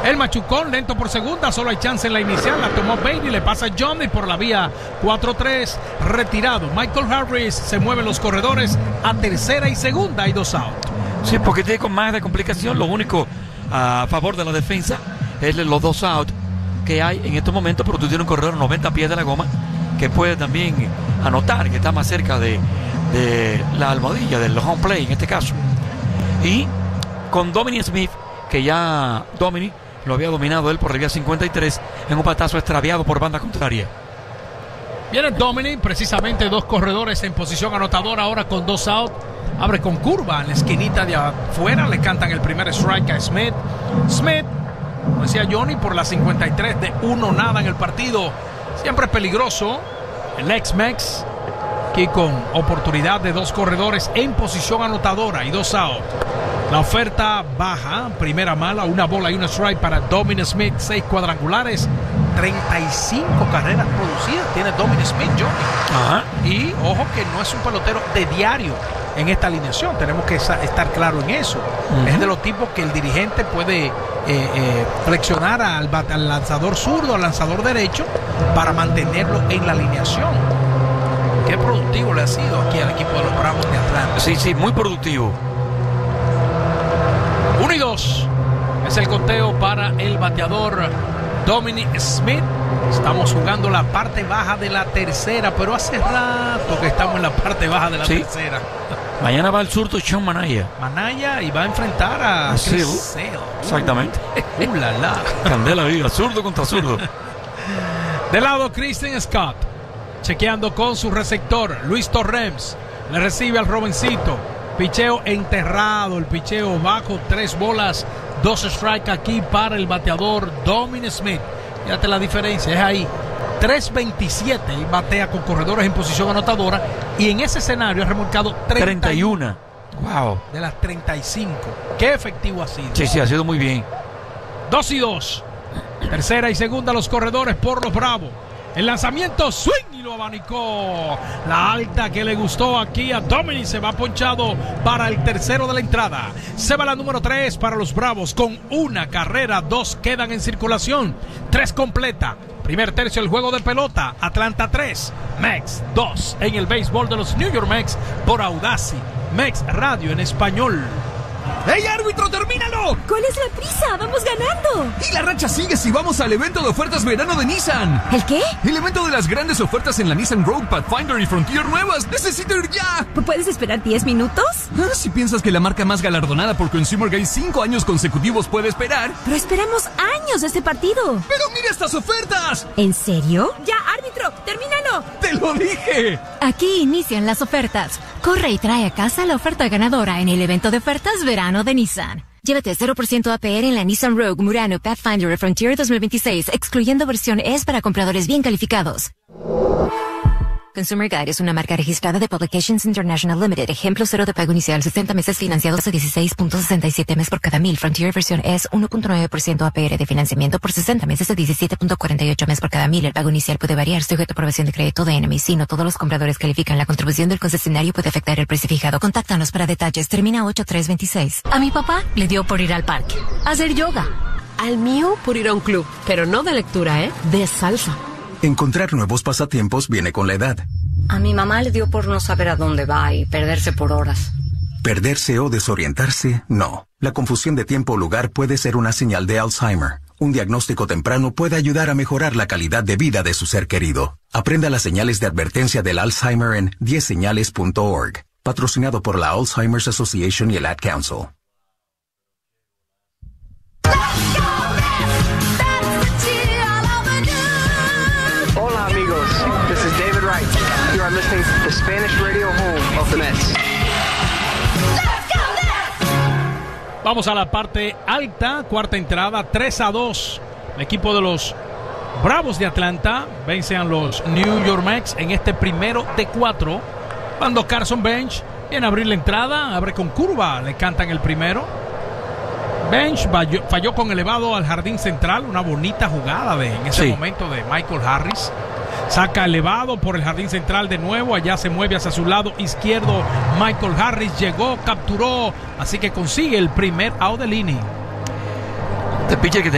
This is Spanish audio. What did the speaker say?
El machucón lento por segunda, solo hay chance en la inicial, la tomó Bailey, le pasa Johnny por la vía 4-3, retirado. Michael Harris se mueven los corredores a tercera y segunda, hay 2 out. Sí, porque tiene con más de complicación, lo único a favor de la defensa es los 2 out que hay en estos momentos, pero tú tienes un corredor 90 pies de la goma que puede también anotar, que está más cerca de la almohadilla, del home play en este caso. Y con Dominic Smith, que ya Dominic lo había dominado él por la vía 53 en un patazo extraviado por banda contraria. Viene Dominic, precisamente 2 corredores en posición anotadora ahora con 2 out. Abre con curva en la esquinita de afuera, le cantan el primer strike a Smith. Smith, como decía Johnny, por la 53 de 1-0 en el partido. Siempre peligroso el ex-Mex, aquí con oportunidad de 2 corredores en posición anotadora y 2 out. La oferta baja, primera mala, 1 bola y 1 strike para Dominic Smith, 6 cuadrangulares, 35 carreras producidas tiene Dominic Smith, Johnny. Ajá. Y ojo que no es un pelotero de diario en esta alineación, tenemos que estar claro en eso. Es de los tipos que el dirigente puede flexionar al lanzador zurdo, al lanzador derecho, para mantenerlo en la alineación. Qué productivo le ha sido aquí al equipo de los Bravos de Atlanta. Sí, muy productivo. 1-2 es el conteo para el bateador Dominic Smith. Estamos jugando la parte baja de la tercera, pero hace rato que estamos en la parte baja de la tercera. Mañana va el zurdo Sean Manaya y va a enfrentar a Chris Sale. Exactamente. La. Candela viva, zurdo contra zurdo. De lado, Christian Scott, chequeando con su receptor, Luis Torrens. Le recibe al jovencito. Picheo enterrado, el picheo bajo, 3 bolas, 2 strikes aquí para el bateador Dominic Smith. Fíjate la diferencia, es ahí. 3.27 y batea con corredores en posición anotadora, y en ese escenario ha remolcado 31. Wow. De las 35. Qué efectivo ha sido. Sí, ha sido muy bien. 2-2. Tercera y segunda los corredores por los Bravos. El lanzamiento, swing, y lo abanicó. La alta que le gustó aquí a Dominic, se va ponchado para el tercero de la entrada. Se va la número 3 para los Bravos con 1 carrera, 2 quedan en circulación. 3 completa. Primer tercio el juego de pelota. Atlanta 3, Mex 2 en el béisbol de los New York Mex por Audacy Mex Radio en español. ¡Ey, árbitro, termínalo! ¿Cuál es la prisa? ¡Vamos ganando! Y la racha sigue si vamos al evento de ofertas verano de Nissan. ¿El qué? El evento de las grandes ofertas en la Nissan Rogue, Pathfinder y Frontier nuevas. ¡Necesito ir ya! ¿Puedes esperar 10 minutos? Si piensas que la marca más galardonada por Consumer Guide 5 años consecutivos puede esperar. Pero esperamos años de este partido. ¡Pero mira estas ofertas! ¿En serio? Ya, árbitro, termínalo. ¡Te lo dije! Aquí inician las ofertas. Corre y trae a casa la oferta ganadora en el evento de ofertas verano de Nissan. Llévate 0% APR en la Nissan Rogue, Murano, Pathfinder y Frontier 2026, excluyendo versión S para compradores bien calificados. Consumer Guide es una marca registrada de Publications International Limited. Ejemplo 0 de pago inicial, 60 meses financiados a 16.67 meses por cada 1000. Frontier versión S 1.9% APR de financiamiento por 60 meses a 17.48 meses por cada 1000. El pago inicial puede variar sujeto a aprobación de crédito de NMC. No todos los compradores califican. La contribución del concesionario puede afectar el precio fijado. Contáctanos para detalles. Termina 8326. A mi papá le dio por ir al parque, a hacer yoga. Al mío por ir a un club, pero no de lectura, de salsa. Encontrar nuevos pasatiempos viene con la edad. A mi mamá le dio por no saber a dónde va y perderse por horas. Perderse o desorientarse, no. La confusión de tiempo o lugar puede ser una señal de Alzheimer. Un diagnóstico temprano puede ayudar a mejorar la calidad de vida de su ser querido. Aprenda las señales de advertencia del Alzheimer en 10señales.org. Patrocinado por la Alzheimer's Association y el Ad Council. Hola amigos, this is David Wright. You are listening to the Spanish radio home of the Mets. Vamos a la parte alta, cuarta entrada, 3-2. El equipo de los Bravos de Atlanta vence a los New York Mets en este primero de 4. Cuando Carson Bench viene a abrir la entrada, abre con curva, le cantan el primero. Bench falló con elevado al jardín central, una bonita jugada en ese momento de Michael Harris. Saca elevado por el jardín central de nuevo, allá se mueve hacia su lado izquierdo. Michael Harris llegó, capturó, así que consigue el primer out del inning. Este pitcher que